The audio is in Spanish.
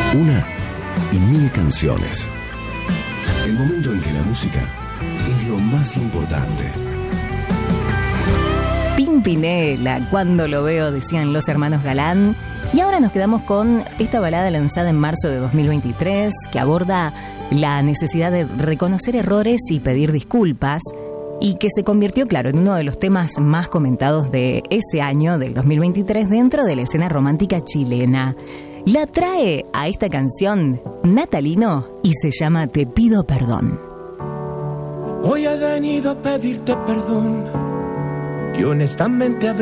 Una y mil canciones. El momento en que la música es lo más importante. Pimpinela, cuando lo veo, decían los hermanos Galán. Y ahora nos quedamos con esta balada lanzada en marzo de 2023, que aborda la necesidad de reconocer errores y pedir disculpas, y que se convirtió, claro, en uno de los temas más comentados de ese año, del 2023, dentro de la escena romántica chilena. La trae a esta canción Natalino y se llama Te pido perdón. Hoy he venido a pedirte perdón y honestamente